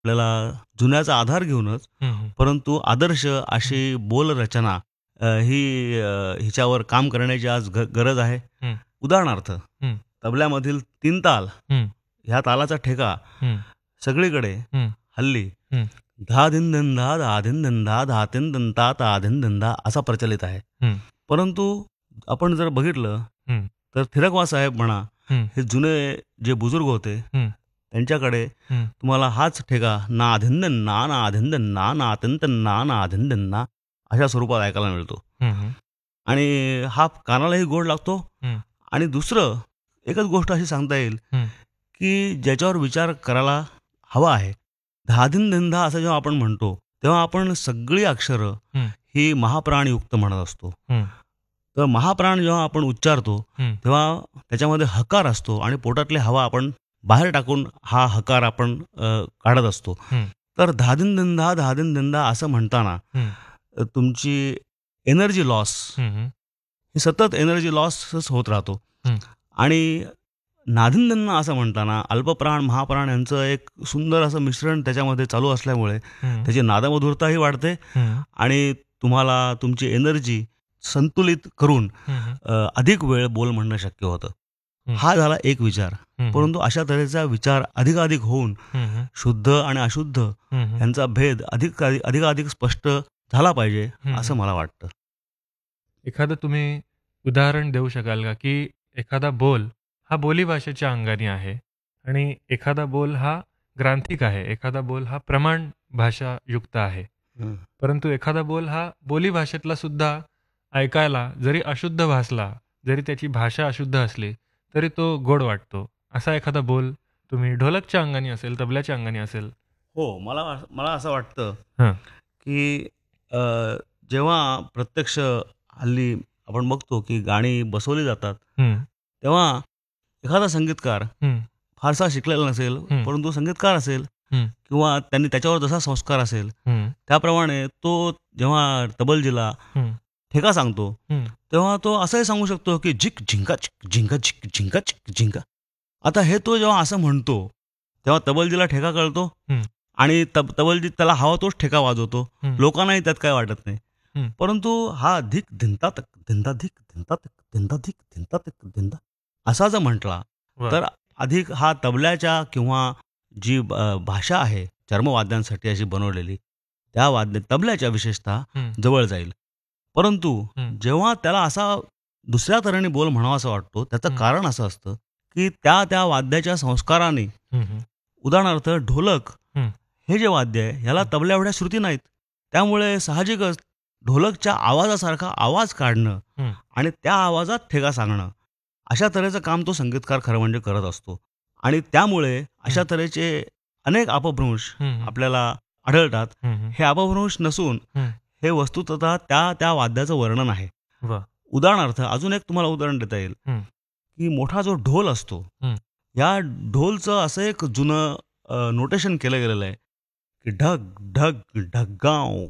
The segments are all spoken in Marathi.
आपल्याला जुन्याचा आधार घेऊनच, हं, हं. परंतु आदर्श अशी बोल रचना हिच्यावर काम करण्याची आज गरज आहे. हं. उदाहरणार्थ, हं. तबल्यामधील 3 ताल, हं. ह्या तालाचा ठेका हं. सगळीकडे हं. हल्ली हं. धा धिन धिन धा, धा धिन धिन धा, धा तिन धिन ता, ता धिन धिन धा असा प्रचलित आहे. हं. परंतु आपण जर बघितलं हं. तर थिरकवा साहेब म्हणा, हं. हे जुने जे बुजुर्ग होते, हं. त्यांच्याकडे हं. तुम्हाला हाच ठेका ना धिंदन ना, ना धिंदन ना, ना तिंतन ना, ना धिंदन ना अशा स्वरूपात ऐकायला मिळतो. हं. हं. आणि हा कानालाही गोड लागतो. हं. आणि दुसरं एकच गोष्ट अशी सांगता येईल, हं. की ज्याच्यावर विचार करायला हवा आहे. धादिन धिंदा असं जेव्हा आपण म्हणतो, तेव्हा आपण सगळी अक्षरं हं. ही महाप्राणयुक्त म्हणत असतो. हं. तर महाप्राण जेव्हा आपण उच्चारतो, हं. तेव्हा त्याच्यामध्ये हकार असतो आणि पोटातली हवा आपण बाहेर टाकून हा हकार आपण काढत असतो. हं. तर धादिन धिंदा, धादिन धिंदा असं म्हणताना हं. तुमची एनर्जी लॉस हं. हं. ही सतत एनर्जी लॉसच होत राहतो. हं. आणि नादिनदांना असं म्हणताना अल्पप्राण, महाप्राण यांचं एक सुंदर असं मिश्रण त्याच्यामध्ये चालू असल्यामुळे हं. त्याची नादमधुरताही वाढते हं. आणि तुम्हाला तुमची एनर्जी संतुलित करून हं. अधिक वेळ बोल म्हणणं शक्य होतं. हं. हा झाला एक विचार. हं. परंतु अशा तऱ्हेचा विचार अधिकाधिक होऊन हं. शुद्ध आणि अशुद्ध हं. यांचा भेद अधिकाधिक स्पष्ट झाला पाहिजे, असं मला वाटतं. एखादं तुम्ही उदाहरण देऊ शकाल का, की एखादा बोल हा बोलीभाषेच्या अंगाने आहे आणि एखादा बोल हा ग्रांथिक आहे, एखादा बोल हा प्रमाण भाषायुक्त आहे. हं. परंतु एखादा बोल हा बोलीभाषेतला सुद्धा ऐकायला जरी अशुद्ध भासला, जरी त्याची भाषा अशुद्ध असली, तरी तो गोड वाटतो. असा एखादा बोल तुम्ही ढोलकच्या अंगाने असेल, तबल्याच्या अंगाने असेल. हो, मला मला असं वाटतं, हां. की अ, जेव्हा प्रत्यक्ष हल्ली आपण बघतो, की गाणी बसवली जातात, हं. तेव्हा एखादा संगीतकार हं. फारसा शिकलेला नसेल, हं. परंतु संगीतकार असेल हं. किंवा त्यांनी त्याच्यावर जसा संस्कार असेल, हं. त्याप्रमाणे तो जेव्हा तबलजीला हं. ठेका सांगतो, हं. तेव्हा तो असंही सांगू शकतो, की झिक झिंका चिक झिंका झिक झिंका चिक झिंका. आता हे तो जेव्हा असं म्हणतो, तेव्हा तबलजीला ठेका कळतो हं. आणि तबलजी त्याला हवा तोच ठेका वाजवतो. हं. लोकांनाही त्यात काही वाटत नाही. हं. परंतु हा धिक धिंता तक धिंता धिक धिंता तक धिंता धिक धिंता तक धिंता असा जर म्हटला, वाह! तर अधिक हा तबल्याच्या किंवा जी भाषा आहे चर्मवाद्यांसाठी अशी बनवलेली, त्या तबल्याच्या विशेषतः हं. जवळ जाईल. परंतु हं. जेव्हा त्याला असा दुसऱ्या तऱ्हेने बोल म्हणावासा वाटतो, त्याचं हं. कारण असं असतं, की त्या वाद्याच्या संस्काराने, हं. हं. उदाहरणार्थ ढोलक हं. हे जे वाद्य आहे, ह्याला तबल्या एवढ्या श्रुती नाहीत. त्यामुळे साहजिकच ढोलकच्या आवाजासारखा आवाज काढणं हं. आणि त्या आवाजात ठेका सांगणं, अशा तऱ्हेचं काम तो संगीतकार खरं म्हणजे करत असतो. आणि त्यामुळे अशा तऱ्हेचे अनेक अपभ्रंश हं. आपल्याला आढळतात. हं. हं. हे अपभ्रंश नसून हं. हे वस्तुतः त्या वाद्याचं वर्णन आहे. वाह! उदाहरणार्थ अजून एक तुम्हाला उदाहरण देता येईल, हं. की मोठा जो ढोल असतो, हं. या ढोलचं असं एक जुनं नोटेशन केलं गेलेलं आहे, की ढग ढग ढगाव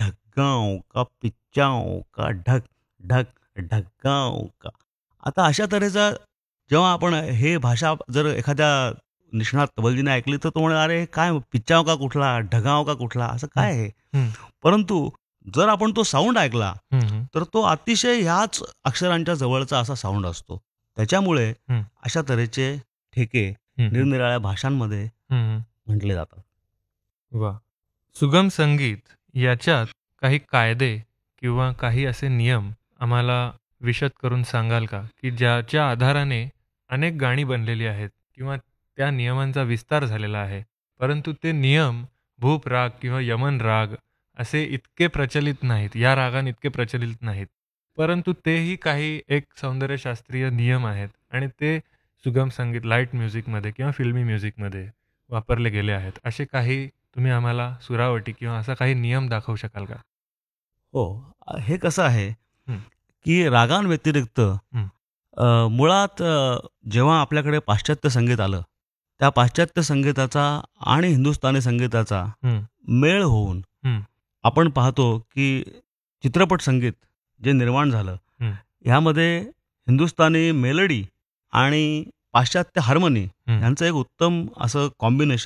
का पिच्चाव का ढग ढग ढगाव का. आता अशा तऱ्हेचा जेव्हा आपण हे भाषा जर एखाद्या निष्णात तबलजीने ऐकली, तर तो म्हणेल, "अरे काय पिच्चाव का कुठला, ढगाव का कुठला, असं काय आहे?" हं. परंतु जर आपण तो साउंड ऐकला, हं. हं. तर तो अतिशय ह्याच अक्षरांच्या जवळचा असा साउंड असतो. त्याच्यामुळे हं. अशा तऱ्हेचे ठेके हं. निरनिराळ्या भाषांमध्ये हं. म्हटले जातात. वाह! सुगम संगीत याच्यात काही कायदे किंवा काही असे नियम आम्हाला विशद करून सांगाल का? की ज्याच्या आधाराने अनेक गाणी बनलेली आहेत किंवा त्या नियमांचा विस्तार झालेला आहे. परंतु ते नियम भूप राग किंवा यमन राग असे इतके प्रचलित नाहीत. या रागाने इतके प्रचलित नाहीत. परंतु तेही काही एक सौंदर्यशास्त्रीय नियम आहेत आणि ते सुगम संगीत, लाईट म्युझिकमध्ये किंवा फिल्मी म्युझिकमध्ये वापरले गेले आहेत. असे काही तुम्ही आम्हाला सुरावटी किंवा असा काही नियम दाखवू शकाल का? हो. हे कसं आहे, हं. की रागांव्यतिरिक्त हं. मुळात जेव्हा आपल्याकडे पाश्चात्य संगीत आलं, त्या पाश्चात्य संगीताचा आणि हिंदुस्थानी संगीताचा हं. मेळ होऊन हं. आपण पाहतो, की चित्रपट संगीत जे निर्माण झालं, हं. ह्यामध्ये हिंदुस्थानी मेलडी आणि पाश्चात्य हार्मनी हं. यांचं एक उत्तम असं कॉम्बिनेशन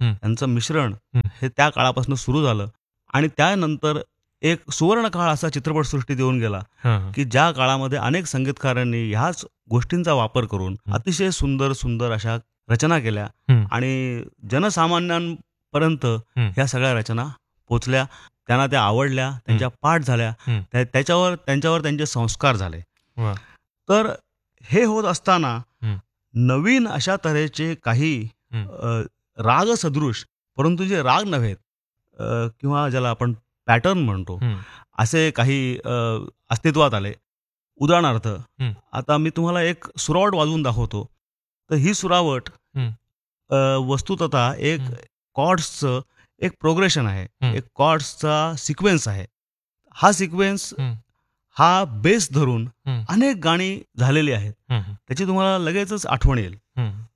यांचं मिश्रण हं. हे त्या काळापासून सुरू झालं आणि त्यानंतर एक सुवर्ण काळ असा चित्रपटसृष्टीत येऊन गेला हां. की ज्या काळामध्ये अनेक संगीतकारांनी ह्याच गोष्टींचा वापर करून अतिशय सुंदर सुंदर अशा रचना केल्या हं. आणि जनसामान्यांपर्यंत हं. ह्या सगळ्या रचना पोचल्या, त्यांना त्या आवडल्या, त्यांच्या पाठ झाल्या, हं. त्यांच्यावर त्यांचे संस्कार झाले. वा. तर हे होत असताना हं. नवीन अशा तऱ्हेचे काही हं. राग सदृश परंतु जे राग नव्हेत किंवा ज्याला आपण पॅटर्न म्हणतो हं. असे काही अस्तित्वात आले. उदाहरणार्थ आता मी तुम्हाला एक सुरावट वाजवून दाखवतो. तर ही सुरावट हं. वस्तुतः एक हं. कॉर्ड्सचं एक प्रोग्रेशन आहे. हं. एक कॉर्ड्सचा सिक्वेन्स आहे. हा सिक्वेन्स हं. हा बेस धरून हं. अनेक गाणी झालेली आहेत. हं. त्याची तुम्हाला लगेचच आठवण येईल. हं.